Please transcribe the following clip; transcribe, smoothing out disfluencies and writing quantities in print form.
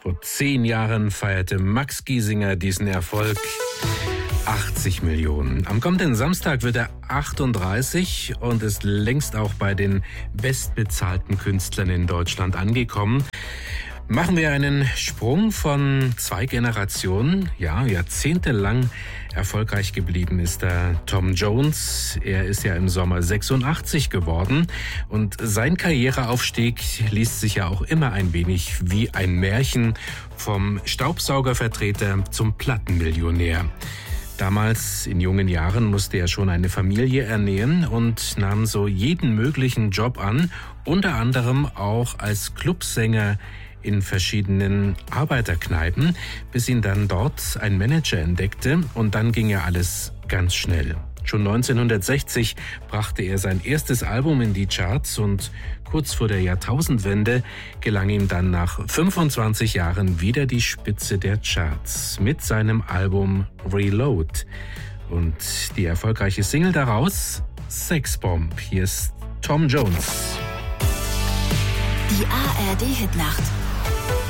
Vor 10 Jahren feierte Max Giesinger diesen Erfolg. 80 Millionen. Am kommenden Samstag wird er 38 und ist längst auch bei den bestbezahlten Künstlern in Deutschland angekommen. Machen wir einen Sprung von 2 Generationen. Ja, jahrzehntelang erfolgreich geblieben ist der Tom Jones. Er ist ja im Sommer 86 geworden und sein Karriereaufstieg liest sich ja auch immer ein wenig wie ein Märchen, vom Staubsaugervertreter zum Plattenmillionär. Damals, in jungen Jahren, musste er schon eine Familie ernähren und nahm so jeden möglichen Job an, unter anderem auch als Clubsänger in verschiedenen Arbeiterkneipen, bis ihn dann dort ein Manager entdeckte, und dann ging ja alles ganz schnell. Schon 1960 brachte er sein erstes Album in die Charts und kurz vor der Jahrtausendwende gelang ihm dann nach 25 Jahren wieder die Spitze der Charts mit seinem Album Reload. Und die erfolgreiche Single daraus, Sexbomb. Hier ist Tom Jones. Die ARD Hitnacht.